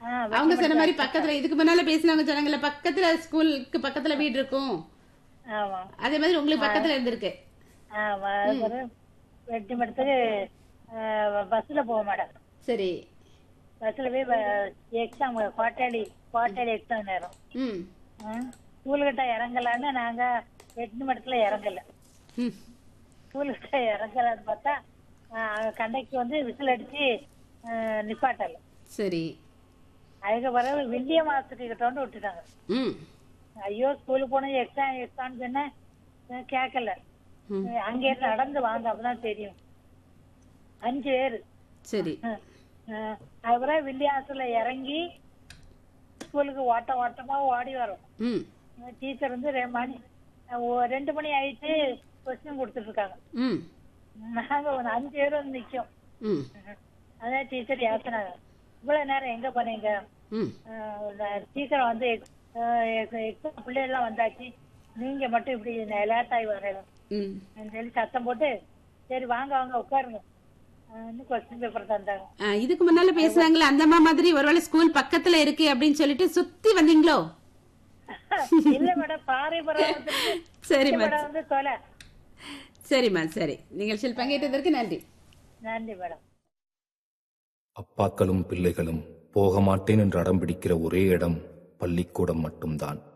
அவங்க சொன்ன மாதிரி பக்கத்துல இதுக்கு முன்னால பேசினவங்க சொன்னாங்கல்ல, பக்கத்துல ஸ்கூலுக்கு பக்கத்துல வீடு இருக்கும். ஆமா அதே மாதிரி உங்களுக்கு பக்கத்துல இருந்திருக்கு. ஆமா. வெட்டி மடத்துக்கு பஸ்ல போவோம் மேடம். சரி. பஸ்ல போய் எக்ஸாம் குவார்டர்லி எக்ஸாம் நேரம் ஸ்கூலுக்கிட்ட இறங்கலான்னு நாங்க வெட்டி மடத்துல இறங்கல. ஸ்கூலுக்கிட்ட இறங்கலான்னு பார்த்தா கண்டக்டர் வந்து விசில் அடிச்சு நிப்பாட்டல. சரி. அதுக்கு பிறகு வில்லியம் ஆஸ்பத்திரி கிட்ட வந்து விட்டுட்டாங்க. ஐயோ ஸ்கூலுக்கு போன எக்ஸாம் சொன்ன கேட்கல. அங்க இருந்து நடந்து வாங்க அப்பதான் தெரியும். 5 பேரு. சரி. அதுக்கப்புறம் வில்லியாசுல இறங்கி ஸ்கூலுக்கு ஓட்டமா ஓடி வரும். டீச்சர் வந்து 2 மணி ஆயிட்டு கொஸ்டின் கொடுத்துட்டு இருக்காங்க. நாங்க 5 பேர் வந்து நிக்கும். அதான் டீச்சர் ஏசினாங்க, இவ்வளவு நேரம் எங்க போனீங்க, சீக்கிரம் வந்து எக்ஸாம் பிள்ளைகள் வந்தாச்சு, நீங்க மட்டும் இப்படி லேட் ஆகி வரலாம் சொல்லி சத்தம் போட்டு சரி வாங்க வாங்க உட்காருங்க கொஸ்டின் பேப்பர் தந்தாங்க. இதுக்கு முன்னால பேசுறாங்களே அந்த மாதிரி ஒருவேளை ஸ்கூல் பக்கத்துல இருக்கு அப்படின்னு சொல்லிட்டு சுத்தி வந்தீங்களோ? இல்ல மேடம், பாறைபுரம். சரிம்மா வந்து தொலை. சரிம்மா சரி. நிகழ்ச்சியில் பங்கேற்றதற்கு நன்றி. நன்றி மேடம். அப்பாக்களும் பிள்ளைகளும் போக மாட்டேன் என்று அடம் பிடிக்கிற ஒரே இடம் பள்ளிக்கூடம் மட்டும்தான்.